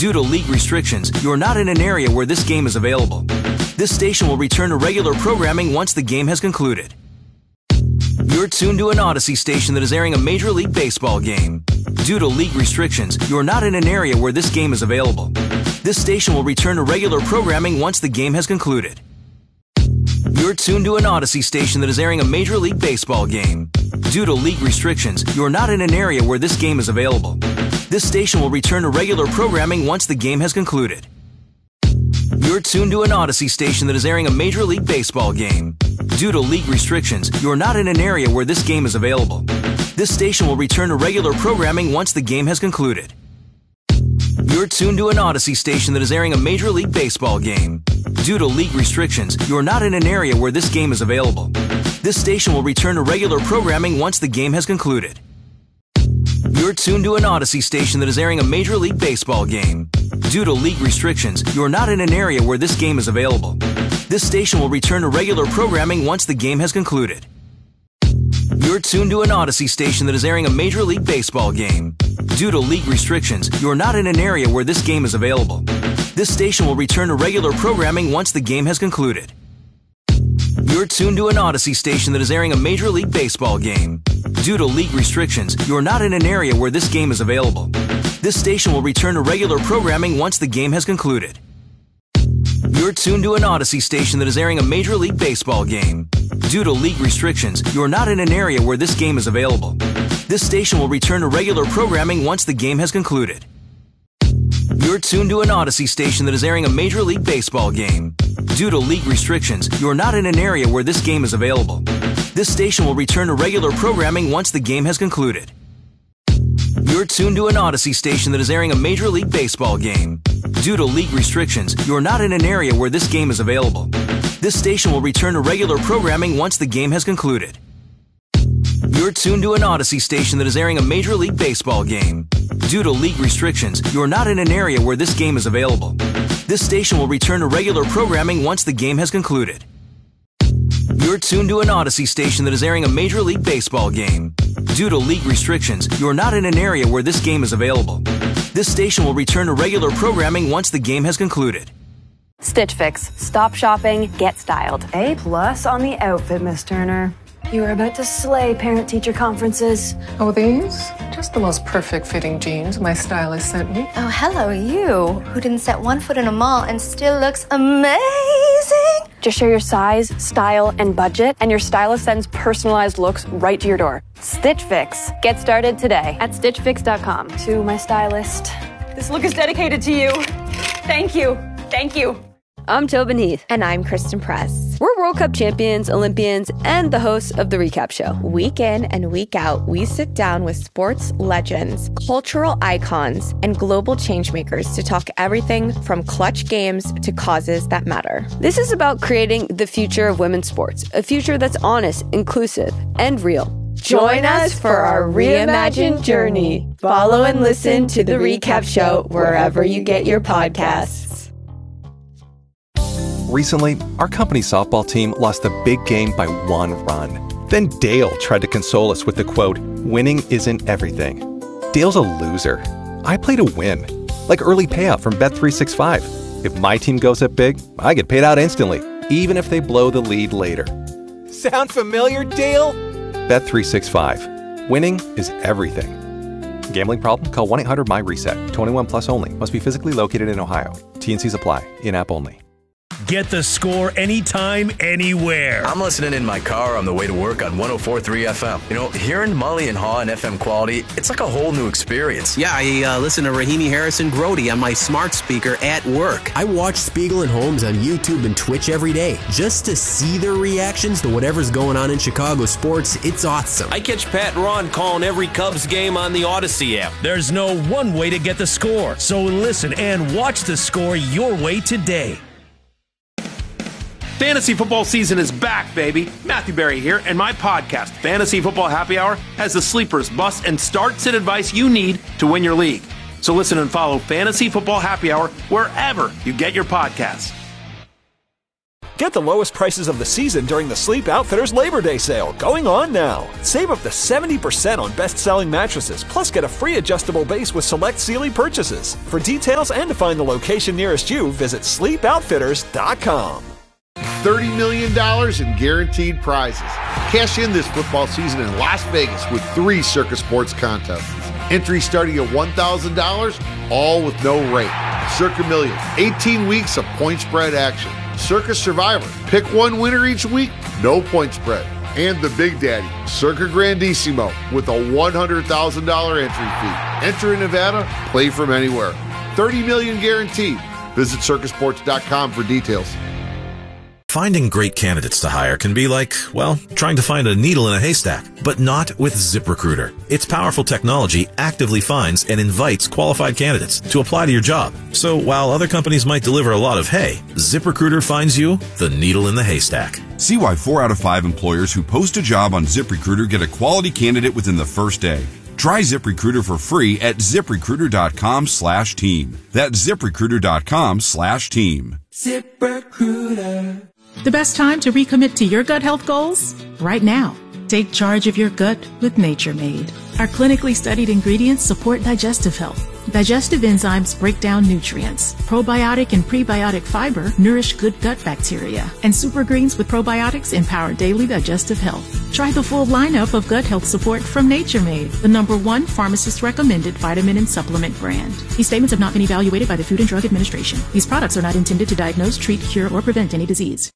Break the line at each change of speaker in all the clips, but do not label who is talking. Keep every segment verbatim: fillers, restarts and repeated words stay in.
Due to league restrictions, you're not in an area where this game is available. This station will return to regular programming once the game has concluded. You're tuned to an Odyssey station that is airing a Major League Baseball game. Due to league restrictions, you're not in an area where this game is available. This station will return to regular programming once the game has concluded. You're tuned to an Odyssey station that is airing a Major League Baseball game. Due to league restrictions, you're not in an area where this game is available. This station will return to regular programming once the game has concluded. You're tuned to an Odyssey station that is airing a Major League Baseball game. Due to league restrictions, you're not in an area where this game is available. This station will return to regular programming once the game has concluded. You're tuned to an Odyssey station that is airing a Major League Baseball game. Due to league restrictions, you're not in an area where this game is available. This station will return to regular programming once the game has concluded. You're tuned to an Odyssey station that is airing a Major League Baseball game. Due to league restrictions, you're not in an area where this game is available. This station will return to regular programming once the game has concluded. You're tuned to an Odyssey station that is airing a Major League Baseball game. Due to league restrictions, you're not in an area where this game is available. This station will return to regular programming once the game has concluded. You're tuned to an Odyssey station that is airing a Major League Baseball game. Due to league restrictions, you're not in an area where this game is available. This station will return to regular programming once the game has concluded. You're tuned to an Odyssey station that is airing a Major League Baseball game. Due to league restrictions, you're not in an area where this game is available. This station will return to regular programming once the game has concluded. You're tuned to an Odyssey station that is airing a Major League Baseball game. Due to league restrictions, you're not in an area where this game is available. This station will return to regular programming once the game has concluded. You're tuned to an Odyssey station that is airing a Major League Baseball game. Due to league restrictions, you're not in an area where this game is available. This station will return to regular programming once the game has concluded. You're tuned to an Odyssey station that is airing a Major League Baseball game. Due to league restrictions, you're not in an area where this game is available. This station will return to regular programming once the game has concluded. You're tuned to an Odyssey station that is airing a Major League Baseball game. Due to league restrictions, you're not in an area where this game is available. This station will return to regular programming once the game has concluded.
Stitch Fix. Stop shopping, get styled.
A plus on the outfit, Miss Turner. You are about to slay parent-teacher conferences.
Oh, these? Just the most perfect fitting jeans my stylist sent me.
Oh, hello, you, who didn't set one foot in a mall and still looks amazing.
Just share your size, style, and budget, and your stylist sends personalized looks right to your door. Stitch Fix. Get started today at stitch fix dot com.
To my stylist.
This look is dedicated to you. Thank you. Thank you.
I'm Tobin Heath.
And I'm Kristen Press.
We're World Cup champions, Olympians, and the hosts of The Recap Show.
Week in and week out, we sit down with sports legends, cultural icons, and global changemakers to talk everything from clutch games to causes that matter.
This is about creating the future of women's sports, a future that's honest, inclusive, and real.
Join us for our reimagined journey. Follow and listen to The Recap Show wherever you get your podcasts.
Recently, our company's softball team lost a big game by one run. Then Dale tried to console us with the quote, "Winning isn't everything." Dale's a loser. I play to win. Like early payout from Bet three sixty-five. If my team goes up big, I get paid out instantly, even if they blow the lead later. Sound familiar, Dale? Bet three sixty-five. Winning is everything. Gambling problem? Call one eight hundred my reset. twenty-one plus only. Must be physically located in Ohio. T and C's apply. In-app only.
Get the score anytime, anywhere.
I'm listening in my car on the way to work on one oh four point three F M. You know, hearing Mully and Haw and F M quality, it's like a whole new experience.
Yeah, I uh, listen to Rahimi Harrison Grody on my smart speaker at work.
I watch Spiegel and Holmes on YouTube and Twitch every day just to see their reactions to whatever's going on in Chicago sports. It's awesome.
I catch Pat and Ron calling every Cubs game on the Odyssey app.
There's no one way to get the score, so listen and watch the score your way today.
Fantasy football season is back, baby. Matthew Berry here, and my podcast, Fantasy Football Happy Hour, has the sleepers, busts, and start-sit advice you need to win your league. So listen and follow Fantasy Football Happy Hour wherever you get your podcasts.
Get the lowest prices of the season during the Sleep Outfitters Labor Day sale, going on now. Save up to seventy percent on best-selling mattresses, plus get a free adjustable base with select Sealy purchases. For details and to find the location nearest you, visit sleep outfitters dot com.
thirty million dollars in guaranteed prizes. Cash in this football season in Las Vegas with three Circa Sports contests. Entry starting at one thousand dollars, all with no rate. Circa Million, eighteen weeks of point spread action. Circa Survivor, pick one winner each week, no point spread. And the Big Daddy, Circa Grandissimo, with a one hundred thousand dollars entry fee. Enter in Nevada, play from anywhere. thirty million dollars guaranteed. Visit circa sports dot com for details.
Finding great candidates to hire can be like, well, trying to find a needle in a haystack, but not with ZipRecruiter. Its powerful technology actively finds and invites qualified candidates to apply to your job. So while other companies might deliver a lot of hay, ZipRecruiter finds you the needle in the haystack.
See why four out of five employers who post a job on ZipRecruiter get a quality candidate within the first day. Try ZipRecruiter for free at ZipRecruiter.com slash team. That's ZipRecruiter.com slash team.
ZipRecruiter. The best time to recommit to your gut health goals? Right now. Take charge of your gut with Nature Made. Our clinically studied ingredients support digestive health. Digestive enzymes break down nutrients. Probiotic and prebiotic fiber nourish good gut bacteria. And super greens with probiotics empower daily digestive health. Try the full lineup of gut health support from Nature Made, the number one pharmacist-recommended vitamin and supplement brand. These statements have not been evaluated by the Food and Drug Administration. These products are not intended to diagnose, treat, cure, or prevent any disease.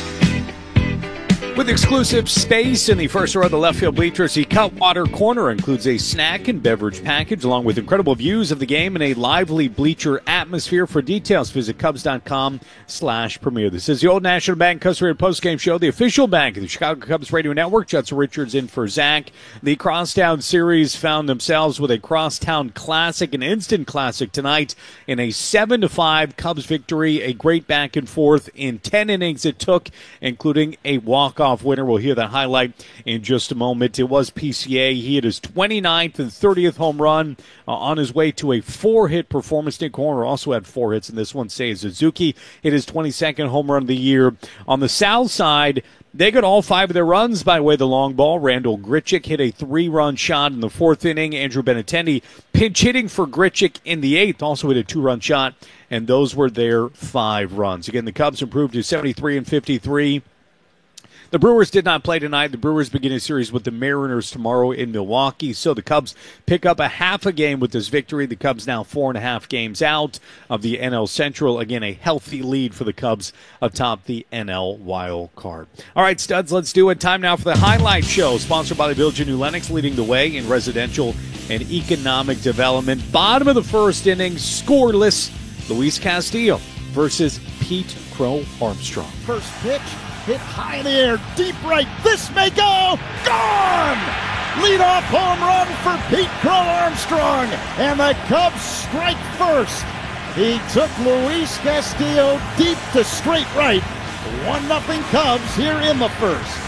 With exclusive space in the first row of the left field bleachers, the Cutwater Corner includes a snack and beverage package along with incredible views of the game and a lively bleacher atmosphere. For details, visit Cubs.com slash premier. This is the Old National Bank Customer Postgame Show, the official bank of the Chicago Cubs Radio Network. Judson Richards in for Zach. The Crosstown Series found themselves with a Crosstown Classic, an instant classic tonight in a seven to five Cubs victory. A great back and forth in ten innings it took, including a walk-off winner. We'll hear that highlight in just a moment. It was P C A. He hit his twenty-ninth and thirtieth home run uh, on his way to a four-hit performance. Nick Horner also had four hits in this one. Seiya Suzuki hit his twenty-second home run of the year. On the south side, they got all five of their runs by way of the long ball. Randall Grichuk hit a three-run shot in the fourth inning. Andrew Benintendi pinch hitting for Grichuk in the eighth, also hit a two-run shot, and those were their five runs. Again, the Cubs improved to seventy-three and fifty-three. The Brewers did not play tonight. The Brewers begin a series with the Mariners tomorrow in Milwaukee. So the Cubs pick up a half a game with this victory. The Cubs now four and a half games out of the N L Central. Again, a healthy lead for the Cubs atop the N L wild card. All right, studs, let's do it. Time now for the highlight show, sponsored by the Village of New Lenox, leading the way in residential and economic development. Bottom of the first inning, scoreless. Luis Castillo versus Pete Crow Armstrong.
First pitch. Hit high in the air, deep right, this may go, gone! Leadoff home run for Pete Crow Armstrong, and the Cubs strike first. He took Luis Castillo deep to straight right. one nothing Cubs here in the first.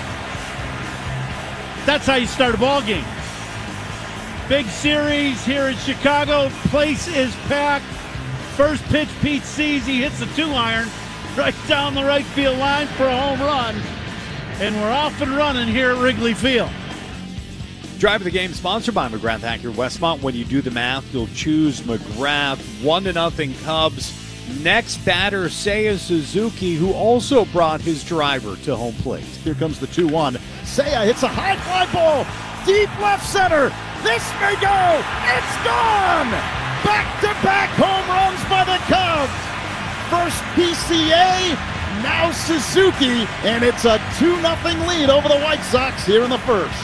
That's how you start a ball game. Big series here in Chicago, place is packed. First pitch Pete sees, he hits the two-iron. Right down the right field line for a home run. And we're off and running here at Wrigley Field.
Drive of the game sponsored by McGrath Acura Westmont. When you do the math, you'll choose McGrath. One to nothing Cubs. Next batter, Seiya Suzuki, who also brought his driver to home plate.
Here comes the two one. Seiya hits a high fly ball. Deep left center. This may go. It's gone. Back-to-back home runs by the Cubs. First P C A, now Suzuki, and it's a two nothing lead over the White Sox here in the first.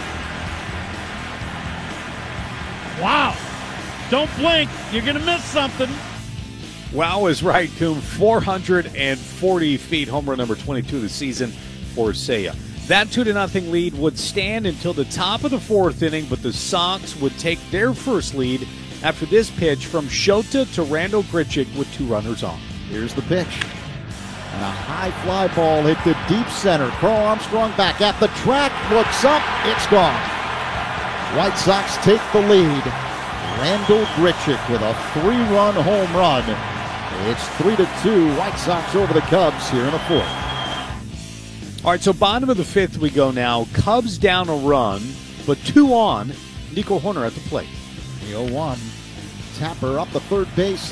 Wow. Don't blink. You're going to miss something.
Wow is right, Coom. four hundred forty feet, home run number twenty-two of the season for Seiya. That two to nothing lead would stand until the top of the fourth inning, but the Sox would take their first lead after this pitch from Shota to Randall Grichuk with two runners on.
Here's the pitch. And a high fly ball hit to deep center. Crow Armstrong back at the track. Looks up. It's gone. White Sox take the lead. Randall Grichuk with a three-run home run. It's three to two. White Sox over the Cubs here in the fourth.
All right, so bottom of the fifth we go now. Cubs down a run, but two on. Nico Hoerner at the plate.
The oh one. Tapper up the third base